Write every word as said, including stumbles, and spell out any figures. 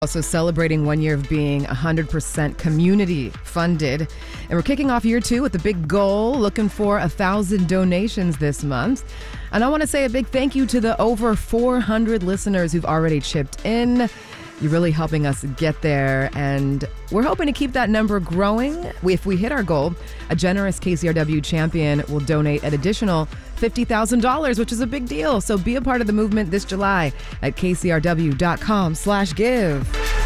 Also celebrating one year of being one hundred percent community funded. And we're kicking off year two with a big goal, looking for a thousand donations this month. And I want to say a big thank you to the over four hundred listeners who've already chipped in. You're really helping us get there, and we're hoping to keep that number growing. If we hit our goal, a generous K C R W champion will donate an additional fifty thousand dollars, which is a big deal. So be a part of the movement this July at kcrw.com slash give.